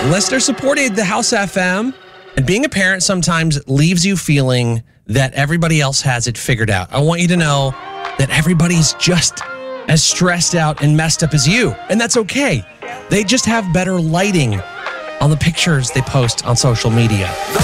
Listener supported the House FM, and being a parent sometimes leaves you feeling that everybody else has it figured out. I want you to know that everybody's just as stressed out and messed up as you, and that's okay. They just have better lighting on the pictures they post on social media.